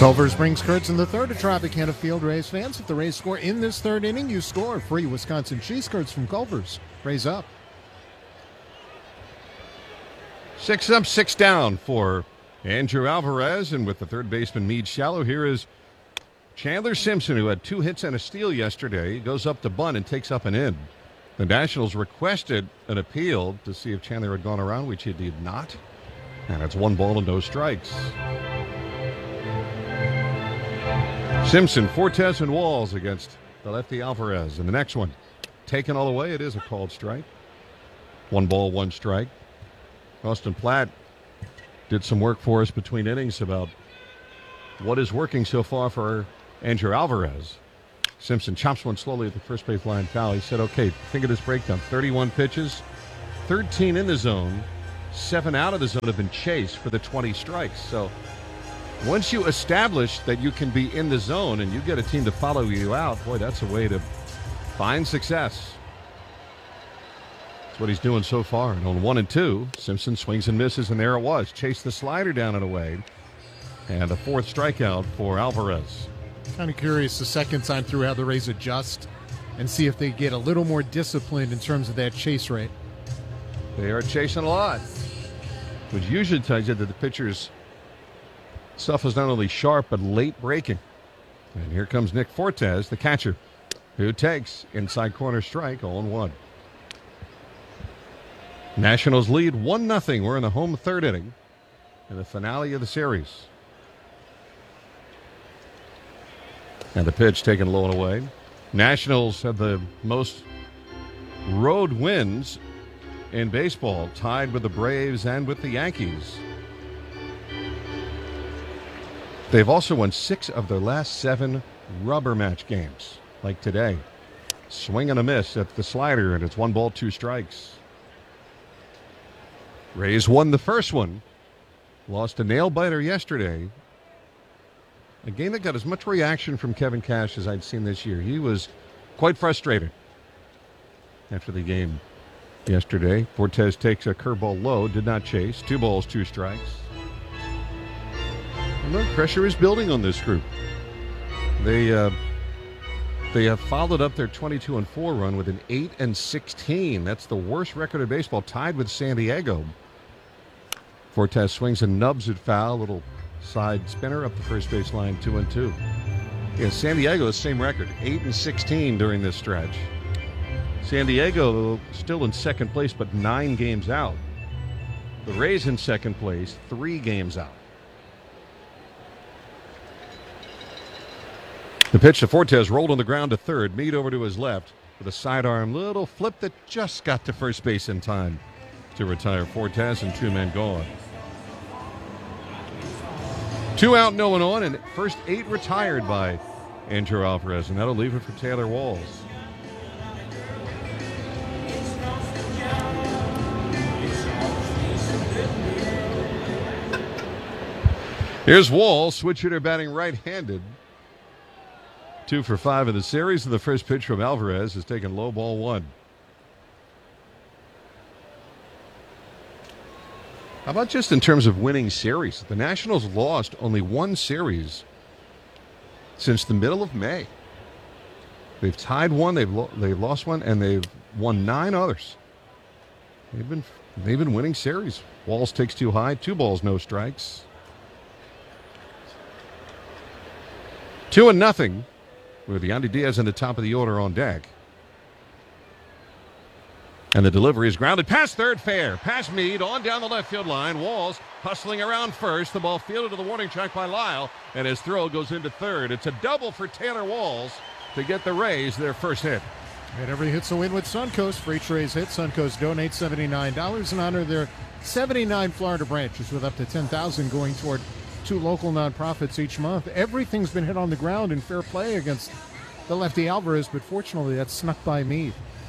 Culver brings Kurtz in the third at Tropicana Field. Rays fans, if the Rays score in this third inning, you score free Wisconsin cheese curds from Culver's. Rays up. 6 up, 6 down for Andrew Alvarez. And with the third baseman Meade shallow, here is Chandler Simpson, who had 2 hits and a steal yesterday. He goes up to bunt and takes up an in. The Nationals requested an appeal to see if Chandler had gone around, which he did not. And it's 1 ball and no strikes. Simpson, Fortes, and Walls against the lefty Alvarez. And the next one, taken all the way. It is a called strike. 1 ball, 1 strike. Austin Platt did some work for us between innings about what is working so far for Andrew Alvarez. Simpson chops one slowly at the first base line foul. He said, okay, think of this breakdown. 31 pitches, 13 in the zone, 7 out of the zone have been chased for the 20 strikes. So once you establish that you can be in the zone and you get a team to follow you out, boy, that's a way to find success. That's what he's doing so far. And on 1 and 2, Simpson swings and misses, and there it was. Chased the slider down and away. And a 4th strikeout for Alvarez. Kind of curious the second time through how the Rays adjust and see if they get a little more disciplined in terms of that chase rate. They are chasing a lot, which usually tells you that the pitcher's stuff is not only sharp but late breaking. And here comes Nick Fortes, the catcher, who takes inside corner strike 0-1. Nationals lead 1-0. We're in the home third inning in the finale of the series. And the pitch taken low and away. Nationals have the most road wins in baseball, tied with the Braves and with the Yankees. They've also won 6 of their last 7 rubber match games, like today. Swing and a miss at the slider, and it's 1 ball, 2 strikes. Rays won the first one. Lost a nail-biter yesterday. A game that got as much reaction from Kevin Cash as I'd seen this year. He was quite frustrated after the game yesterday. Fortes takes a curveball low, did not chase. 2 balls, 2 strikes. And the pressure is building on this group. They have followed up their 22-4 run with an 8-16. That's the worst record in baseball, tied with San Diego. Fortes swings and nubs it foul. Little side spinner up the first base line, 2-2. Yeah, San Diego, the same record, 8-16 during this stretch. San Diego still in second place, but 9 games out. The Rays in second place, 3 games out. The pitch to Fortes rolled on the ground to third. Meade over to his left with a sidearm little flip that just got to first base in time to retire Fortes, and 2 men gone. 2 out, no one on, and first 8 retired by Andrew Alvarez, and that'll leave it for Taylor Walls. Here's Walls, switch hitter batting right-handed. 2 for 5 in the series, and the first pitch from Alvarez is taken low, ball 1. How about just in terms of winning series? The Nationals lost only 1 series since the middle of May. They've tied 1, they've lost 1, and they've won 9 others. They've been winning series. Walls takes 2 high, 2 balls, no strikes. 2-0 with Yandy Diaz in the top of the order on deck. And the delivery is grounded past third, fair. Past Meade, on down the left field line. Walls hustling around first. The ball fielded to the warning track by Lyle, and his throw goes into third. It's a double for Taylor Walls to get the Rays their first hit. And every hit's a win with Suncoast. For each Rays hit, Suncoast donates $79 in honor of their 79 Florida branches, with up to $10,000 going toward 2 local nonprofits each month. Everything's been hit on the ground in fair play against the lefty Alvarez, but fortunately that's snuck by Meade.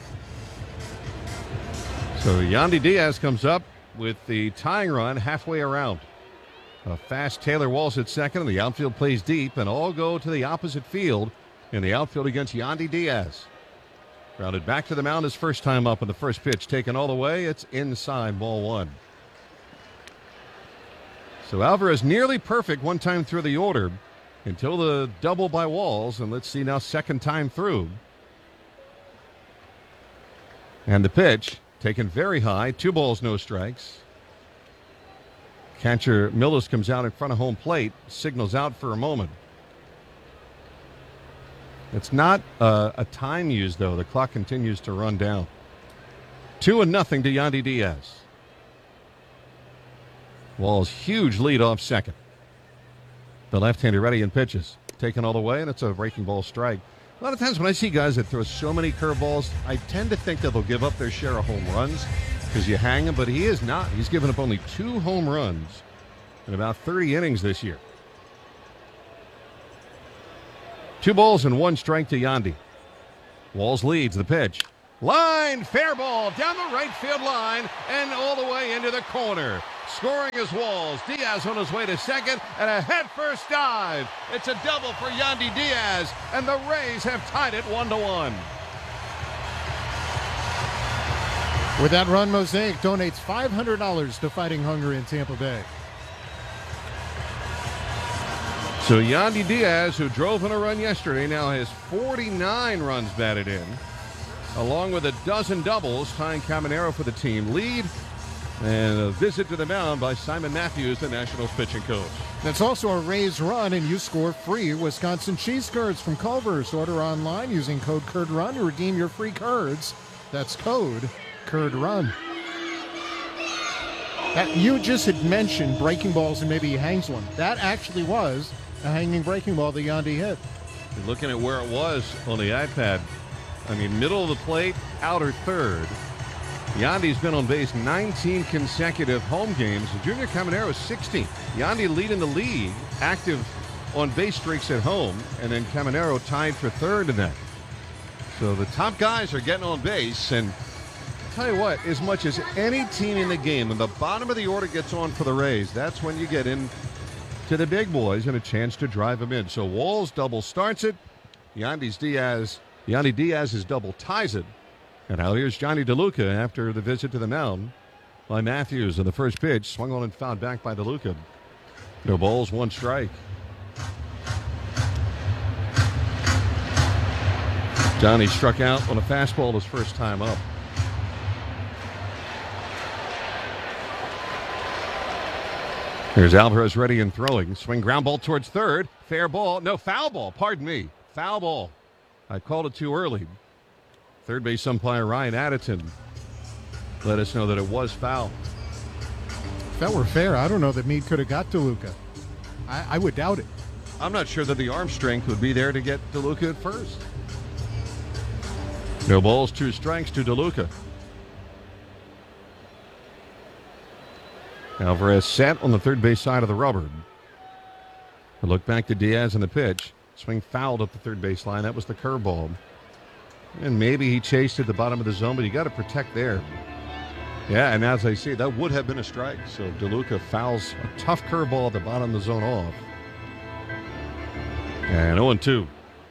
So Yandy Diaz comes up with the tying run halfway around. A fast Taylor Walls at second, and the outfield plays deep, and all go to the opposite field in the outfield against Yandy Diaz. Grounded back to the mound his first time up, and the first pitch taken all the way. It's inside, ball 1. So Alvarez nearly perfect one time through the order. until the double by Walls. And let's see now, second time through. And the pitch taken very high. 2 balls, no strikes. Catcher Millis comes out in front of home plate, signals out for a moment. It's not a time used, though. The clock continues to run down. 2-0 to Yandy Diaz. Walls' huge lead off second. The left-hander ready and pitches. Taken all the way, and it's a breaking ball strike. A lot of times when I see guys that throw so many curveballs, I tend to think that they'll give up their share of home runs because you hang him, but he is not. He's given up only 2 home runs in about 30 innings this year. 2 balls and 1 strike to Yandy. Walls leads the pitch. Line, fair ball down the right field line and all the way into the corner. Scoring is Walls. Diaz on his way to second and a head-first dive. It's a double for Yandy Diaz, and the Rays have tied it 1-1. With that run, Mosaic donates $500 to Fighting Hunger in Tampa Bay. So Yandy Diaz, who drove in a run yesterday, now has 49 runs batted in, along with a dozen doubles, tying Caminero for the team lead. And a visit to the mound by Simon Matthews, the Nationals pitching coach. That's also a Rays run, and you score free Wisconsin cheese curds from Culver's. Order online using code CURDRUN to redeem your free curds. That's code CURDRUN. You just had mentioned breaking balls and maybe he hangs one. That actually was a hanging breaking ball that Yandy hit. You're looking at where it was on the iPad. I mean, middle of the plate, outer third. Yandy's been on base 19 consecutive home games. Junior Caminero is 16. Yandy leading the league, active on base streaks at home, and then Caminero tied for third in that. So the top guys are getting on base, and I'll tell you what, as much as any team in the game, when the bottom of the order gets on for the Rays, that's when you get in to the big boys and a chance to drive them in. So Walls double starts it. Yandy Diaz's double ties it. And now here's Johnny DeLuca after the visit to the mound by Matthews. And the first pitch swung on and fouled back by DeLuca. No balls, 1 strike. Johnny struck out on a fastball his first time up. Here's Alvarez ready and throwing. Swing ground ball towards third. Fair ball. No, foul ball. Pardon me. Foul ball. I called it too early. Third base umpire Ryan Addison let us know that it was foul. If that were fair, I don't know that Meade could have got DeLuca. I would doubt it. I'm not sure that the arm strength would be there to get DeLuca at first. No balls, 2 strikes to DeLuca. Alvarez sat on the third base side of the rubber. A look back to Diaz in the pitch. Swing fouled up the third base line. That was the curveball. And maybe he chased at the bottom of the zone, but you got to protect there. Yeah, and as I see, that would have been a strike. So DeLuca fouls a tough curveball at the bottom of the zone off. And 0-2.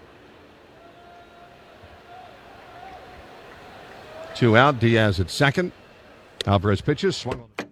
2 out. Diaz at second. Alvarez pitches. Swung on.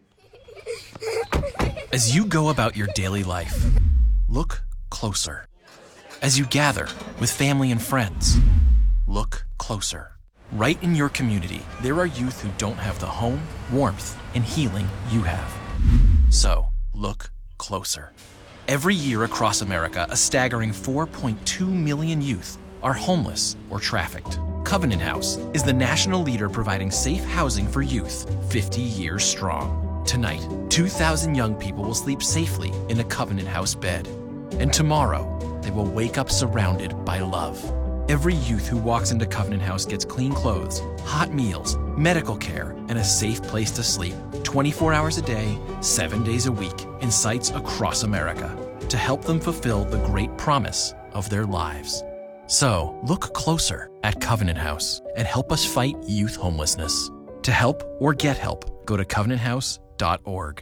As you go about your daily life, look closer. As you gather with family and friends, look closer. Right in your community, there are youth who don't have the home, warmth, and healing you have. So, look closer. Every year across America, a staggering 4.2 million youth are homeless or trafficked. Covenant House is the national leader providing safe housing for youth, 50 years strong. Tonight, 2,000 young people will sleep safely in a Covenant House bed. And tomorrow, they will wake up surrounded by love. Every youth who walks into Covenant House gets clean clothes, hot meals, medical care, and a safe place to sleep 24 hours a day, 7 days a week in sites across America to help them fulfill the great promise of their lives. So, look closer at Covenant House and help us fight youth homelessness. To help or get help, go to covenanthouse.org.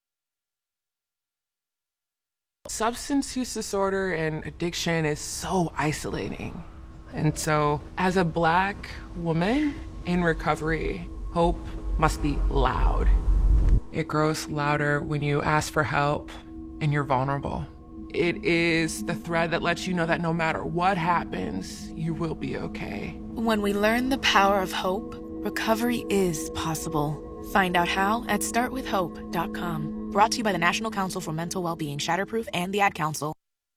Substance use disorder and addiction is so isolating. And so, as a Black woman in recovery, hope must be loud. It grows louder when you ask for help and you're vulnerable. It is the thread that lets you know that no matter what happens, you will be okay. When we learn the power of hope, recovery is possible. Find out how at startwithhope.com. Brought to you by the National Council for Mental Wellbeing, Shatterproof, and the Ad Council.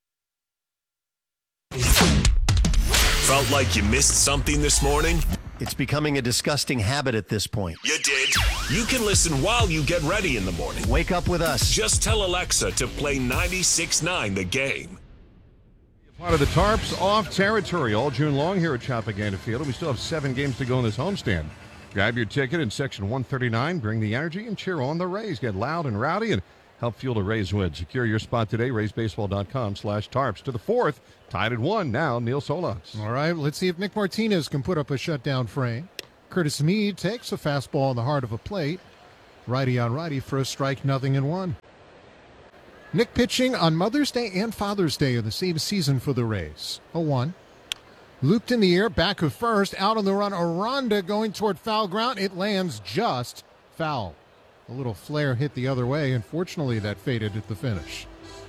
Felt like you missed something this morning? It's becoming a disgusting habit at this point. You did. You can listen while you get ready in the morning. Wake up with us. Just tell Alexa to play 96.9 The Game. Part of the Tarps off territory all June long here at Chapaganda Field. We still have 7 games to go in this homestand. Grab your ticket in section 139. Bring the energy and cheer on the Rays. Get loud and rowdy and help fuel the Rays win. Secure your spot today. RaysBaseball.com/Tarps. To the 4th. Tied at 1 now, Neil Solondz. All right, let's see if Nick Martinez can put up a shutdown frame. Curtis Mead takes a fastball in the heart of a plate. Righty on righty for a strike, 0-1. Nick pitching on Mother's Day and Father's Day of the same season for the Rays. 0-1. Looped in the air, back of first, out on the run. Aranda going toward foul ground. It lands just foul. A little flare hit the other way. Unfortunately, that faded at the finish.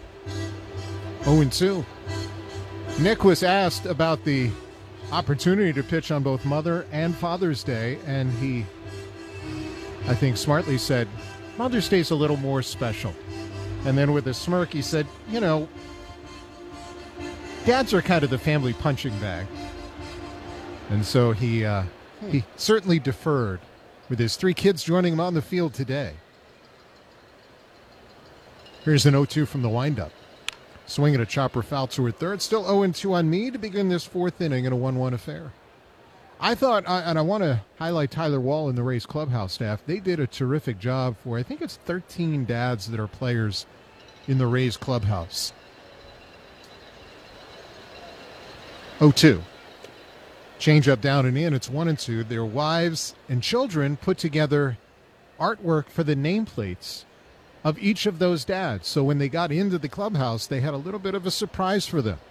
0-2. Nick was asked about the opportunity to pitch on both Mother and Father's Day, and he, I think, smartly said, Mother's Day's a little more special. And then with a smirk, he said, you know, dads are kind of the family punching bag. And so he certainly deferred with his 3 kids joining him on the field today. Here's an 0-2 from the windup. Swing at a chopper foul toward third. Still 0-2 on me to begin this 4th inning in a 1-1 affair. I thought, and I want to highlight Tyler Wall and the Rays clubhouse staff. They did a terrific job for, I think it's 13 dads that are players in the Rays clubhouse. 0-2. Change up down and in. It's 1-2. Their wives and children put together artwork for the nameplates of each of those dads. So when they got into the clubhouse, they had a little bit of a surprise for them.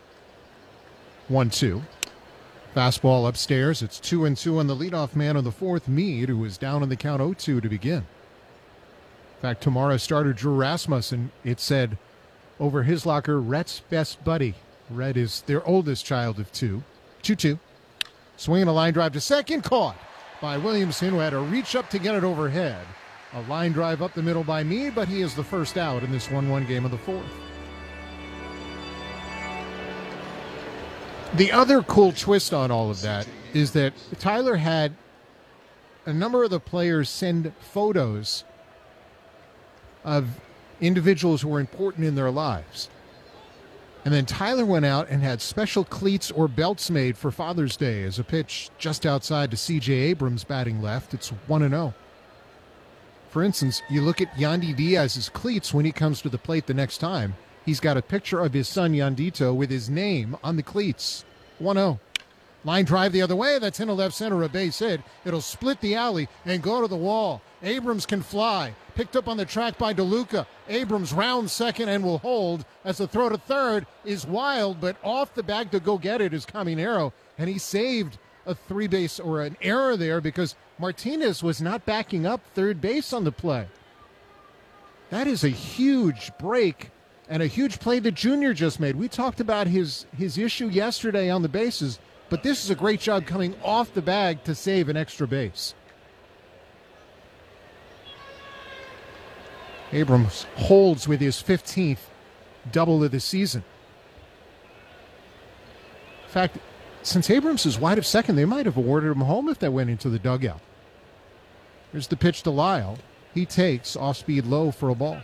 1-2. Fastball upstairs. It's 2-2 on the leadoff man on the 4th, Mead, who was down in the count 0-2 to begin. In fact, tomorrow's starter Drew Rasmussen, it said over his locker, Rhett's best buddy. Rhett is their oldest child of 2. 2-2. Swinging a line drive to second, caught by Williamson, who had to reach up to get it overhead. A line drive up the middle by Mead, but he is the first out in this 1-1 game of the 4th. The other cool twist on all of that is that Tyler had a number of the players send photos of individuals who were important in their lives. And then Tyler went out and had special cleats or belts made for Father's Day as a pitch just outside to C.J. Abrams batting left. It's 1-0. For instance, you look at Yandy Diaz's cleats when he comes to the plate the next time. He's got a picture of his son, Yandito, with his name on the cleats. 1-0. Line drive the other way. That's into left center, a base hit. It'll split the alley and go to the wall. Abrams can fly. Picked up on the track by DeLuca. Abrams rounds second and will hold as the throw to third is wild, but off the bag to go get it is Caminero, and he saved a 3-base or an error there because Martinez was not backing up third base on the play. That is a huge break and a huge play that Junior just made. We talked about his issue yesterday on the bases, but this is a great job coming off the bag to save an extra base. Abrams holds with his 15th double of the season. In fact, since Abrams is wide of second, they might have awarded him home if that went into the dugout. Here's the pitch to Lyle. He takes off-speed low for a ball.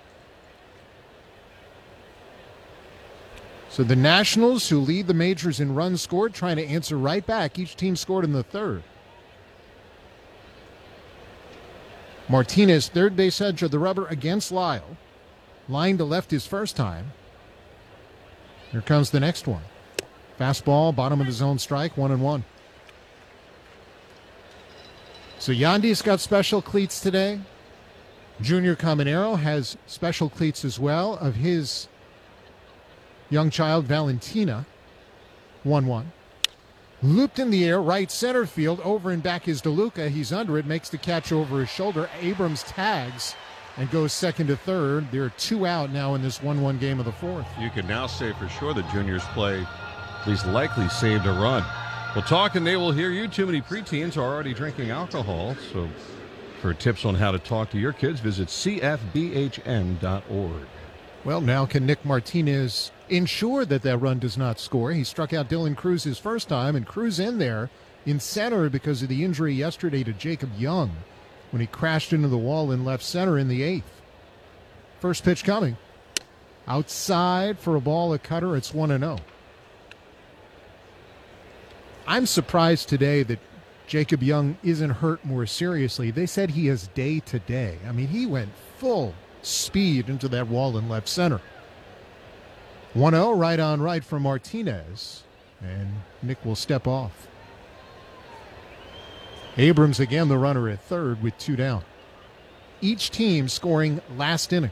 So the Nationals, who lead the majors in runs scored, trying to answer right back. Each team scored in the 3rd. Martinez, third base edge of the rubber against Lyle. Line to left his first time. Here comes the next one. Fastball, bottom of the zone strike, 1-1. So Yandy's got special cleats today. Junior Caminero has special cleats as well of his young child, Valentina. 1-1. Looped in the air, right center field. Over and back is DeLuca. He's under it, makes the catch over his shoulder. Abrams tags and goes second to third. There are 2 out now in this 1-1 game of the fourth. You can now say for sure the juniors play, at least likely saved a run. We'll talk and they will hear you. Too many preteens are already drinking alcohol. So for tips on how to talk to your kids, visit cfbhn.org. Well, now can Nick Martinez ensure that that run does not score? He struck out Dylan Cruz his first time, and Cruz in there in center because of the injury yesterday to Jacob Young when he crashed into the wall in left center in the 8th. First pitch coming. Outside for a ball, a cutter. It's 1-0. I'm surprised today that Jacob Young isn't hurt more seriously. They said he is day to day. I mean, he went full speed into that wall in left center. 1-0, right on right for Martinez, and Nick will step off. Abrams again the runner at third with 2 down. Each team scoring last inning.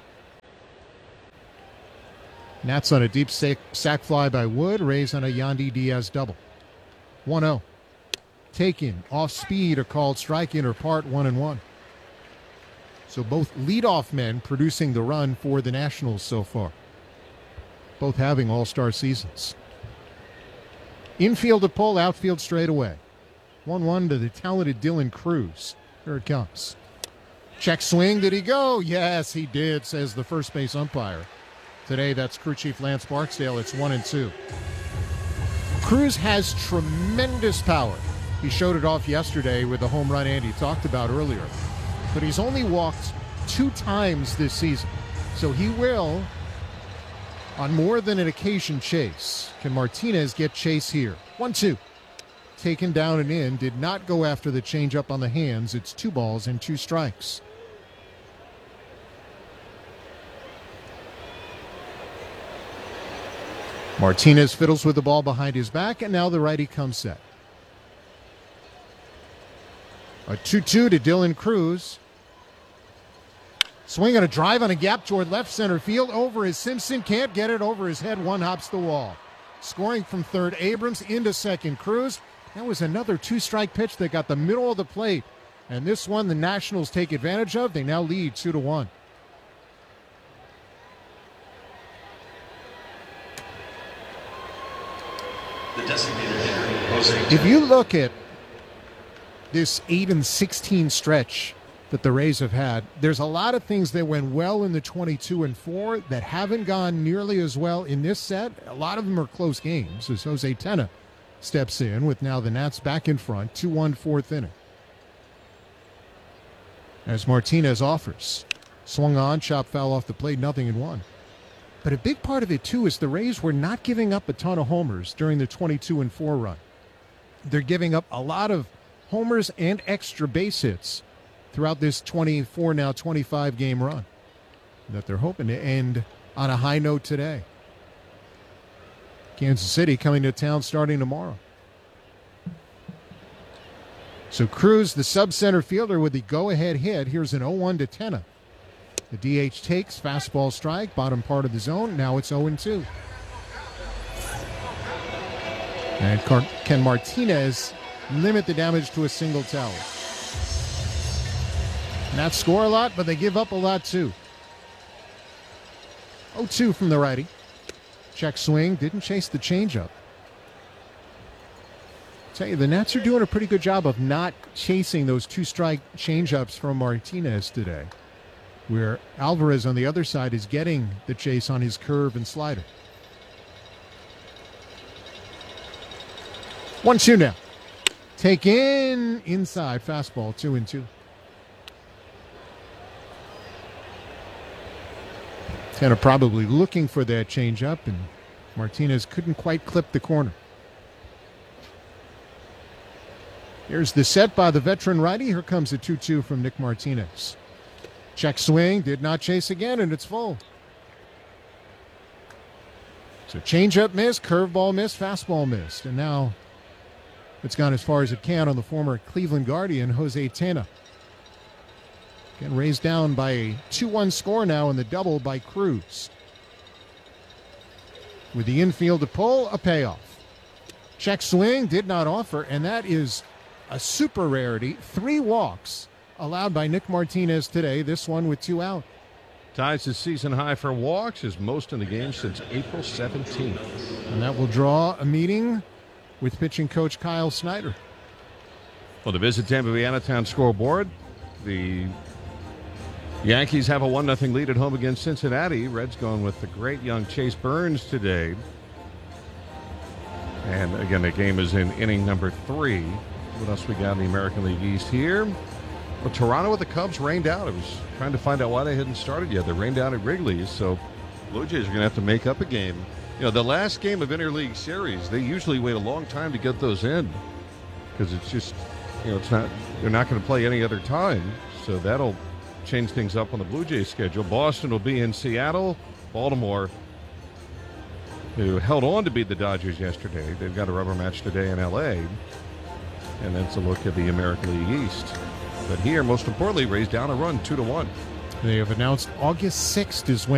Nats on a deep sac fly by Wood. Rays on a Yandy Diaz double. 1-0. Taken off speed, a called strike, inner part, 1-1. So both leadoff men producing the run for the Nationals so far. Both having all-star seasons. Infield to pull, outfield straight away. 1-1 to the talented Dylan Cruz. Here it comes. Check swing. Did he go? Yes, he did, says the first base umpire. Today, that's crew chief Lance Barksdale. It's 1-2. Cruz has tremendous power. He showed it off yesterday with the home run Andy talked about earlier. But he's only walked 2 times this season. So he will, on more than an occasion, chase. Can Martinez get chase here? 1-2. Taken down and in. Did not go after the changeup on the hands. It's 2 balls and 2 strikes. Martinez fiddles with the ball behind his back, and now the righty comes set. A 2-2 to Dylan Cruz. Swing and a drive on a gap toward left center field. Over is Simpson. Can't get it over his head. 1 hops the wall. Scoring from third, Abrams into second, Cruz. That was another 2-strike pitch that got the middle of the plate. And this one the Nationals take advantage of. They now lead 2-1. The designated hitter, Jose. If you look at this 8-16 stretch that the Rays have had, there's a lot of things that went well in the 22-4 that haven't gone nearly as well in this set. A lot of them are close games as Jose Tena steps in with now the Nats back in front, 2-1 4th inning. As Martinez offers. Swung on, chop foul off the plate, 0-1. But a big part of it, too, is the Rays were not giving up a ton of homers during the 22-4 run. They're giving up a lot of homers and extra base hits throughout this 24, now 25-game run that they're hoping to end on a high note today. Kansas City coming to town starting tomorrow. So Cruz, the sub-center fielder, with the go-ahead hit. Here's an 0-1 to Tena. The DH takes, fastball strike, bottom part of the zone. Now it's 0-2. And can Martinez limit the damage to a single tower? Not score a lot, but they give up a lot too. 0-2 from the righty. Check swing, didn't chase the changeup. Tell you, the Nats are doing a pretty good job of not chasing those 2-strike changeups from Martinez today, where Alvarez on the other side is getting the chase on his curve and slider. 1-2 now. Take in, inside, fastball, 2-2. Tena probably looking for that changeup, and Martinez couldn't quite clip the corner. Here's the set by the veteran righty. Here comes a 2-2 from Nick Martinez. Check swing, did not chase again, and it's full. So changeup missed, curveball missed, fastball missed. And now it's gone as far as it can on the former Cleveland Guardian, Jose Tena. Again, raised down by a 2-1 score now in the double by Cruz. With the infield to pull, a payoff. Check swing, did not offer, and that is a super rarity. 3 walks allowed by Nick Martinez today, this one with 2 out. Ties his season high for walks, his most in the game since April 17th. And that will draw a meeting with pitching coach Kyle Snyder. Well, to visit Tampa Bay Out-of-Town scoreboard, the Yankees have a 1-0 lead at home against Cincinnati. Reds going with the great young Chase Burns today. And again, the game is in inning number 3. What else we got in the American League East here? Well, Toronto with the Cubs rained out. I was trying to find out why they hadn't started yet. They rained out at Wrigley's, so Blue Jays are going to have to make up a game. You know, the last game of interleague series, they usually wait a long time to get those in because it's just, you know, it's not, they're not going to play any other time, so that'll change things up on the Blue Jays schedule. Boston will be in Seattle. Baltimore, who held on to beat the Dodgers yesterday, they've got a rubber match today in L.A., and that's a look at the American League East. But here, most importantly, raised down a run 2-1. They have announced August 6th is when